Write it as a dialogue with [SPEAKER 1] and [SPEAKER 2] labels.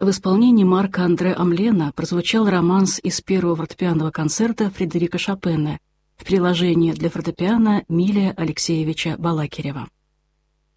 [SPEAKER 1] В исполнении Марка Андре Амлена прозвучал романс из первого фортепианного концерта Фредерика Шопена в приложении для фортепиано Милия Алексеевича Балакирева.